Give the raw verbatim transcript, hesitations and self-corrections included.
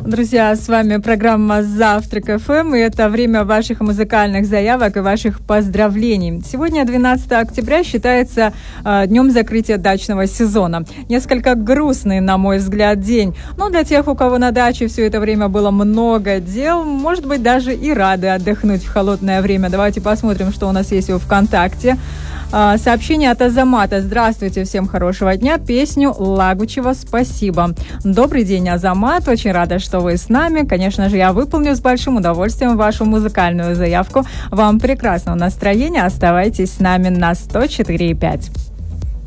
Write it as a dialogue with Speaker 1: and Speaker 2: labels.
Speaker 1: Друзья, с вами программа «Завтрак эф эм», и это время ваших музыкальных заявок и ваших поздравлений. Сегодня, двенадцатого октября, считается э, днем закрытия дачного сезона. Несколько грустный, на мой взгляд, день. Но для тех, у кого на даче все это время было много дел, может быть, даже и рады отдохнуть в холодное время. Давайте посмотрим, что у нас есть у ВКонтакте. Сообщение от Азамата. Здравствуйте, всем хорошего дня. Песню Лагучева «Спасибо». Добрый день, Азамат. Очень рада, что вы с нами. Конечно же, я выполню с большим удовольствием вашу музыкальную заявку. Вам прекрасного настроения. Оставайтесь с нами на сто четыре и пять.